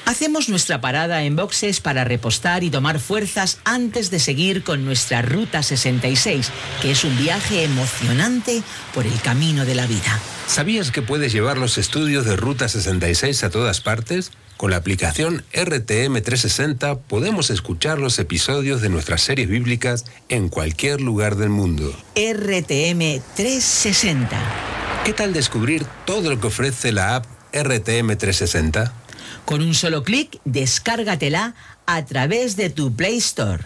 Hacemos nuestra parada en boxes para repostar y tomar fuerzas antes de seguir con nuestra Ruta 66, que es un viaje emocionante por el camino de la vida. ¿Sabías que puedes llevar los estudios de Ruta 66 a todas partes? Con la aplicación RTM 360 podemos escuchar los episodios de nuestras series bíblicas en cualquier lugar del mundo. RTM 360. ¿Qué tal descubrir todo lo que ofrece la app RTM 360? Con un solo clic, descárgatela a través de tu Play Store.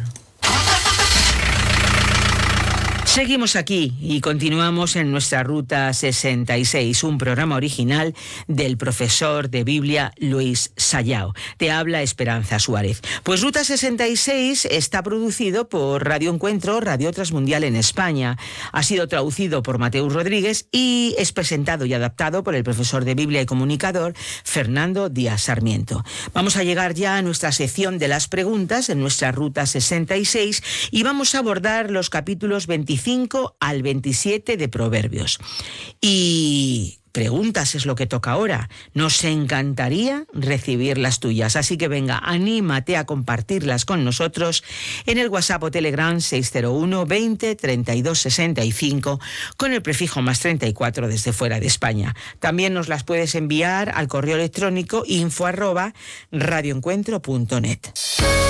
Seguimos aquí y continuamos en nuestra Ruta 66, un programa original del profesor de Biblia Luis Sayao. Te habla Esperanza Suárez. Pues Ruta 66 está producido por Radio Encuentro, Radio Transmundial en España. Ha sido traducido por Mateus Rodríguez y es presentado y adaptado por el profesor de Biblia y comunicador Fernando Díaz Sarmiento. Vamos a llegar ya a nuestra sección de las preguntas en nuestra Ruta 66 y vamos a abordar los capítulos 25 al 27 de Proverbios. Y preguntas es lo que toca ahora. Nos encantaría recibir las tuyas, así que venga, anímate a compartirlas con nosotros en el WhatsApp o Telegram 601 20 32 65 con el prefijo más 34 desde fuera de España. También nos las puedes enviar al correo electrónico info@radioencuentro.net.